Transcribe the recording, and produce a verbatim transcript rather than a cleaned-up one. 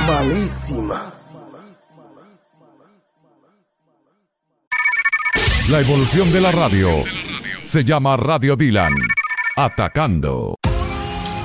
Malísima. La evolución de la radio se llama Radio Dylan. Atacando.